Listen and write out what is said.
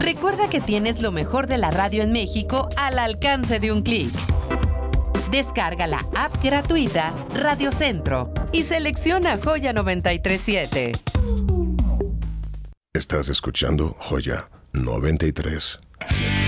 Recuerda que tienes lo mejor de la radio en México al alcance de un clic. Descarga la app gratuita Radio Centro y selecciona Joya 93.7. Estás escuchando Joya 93.7.